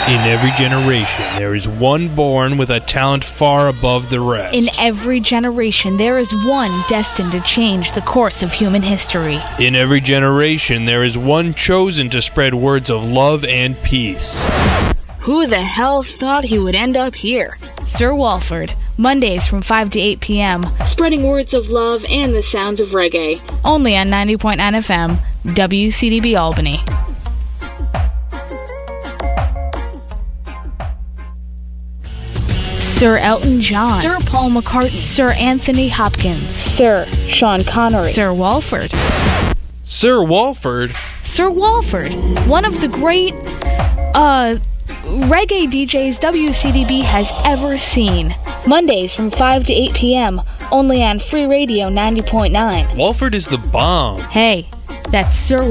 In every generation, there is one born with a talent far above the rest. In every generation, there is one destined to change the course of human history. In every generation, there is one chosen to spread words of love and peace. Who the hell thought he would end up here? Sir Walford, Mondays from 5 to 8 p.m. Spreading words of love and the sounds of reggae. Only on 90.9 FM, WCDB Albany. Sir Elton John, Sir Paul McCartney, Sir Anthony Hopkins, Sir Sean Connery, Sir Walford. Sir Walford? Sir Walford, one of the great, reggae DJs WCDB has ever seen. Mondays from 5 to 8 p.m., only on Free Radio 90.9. Walford is the bomb. Hey, that's Sir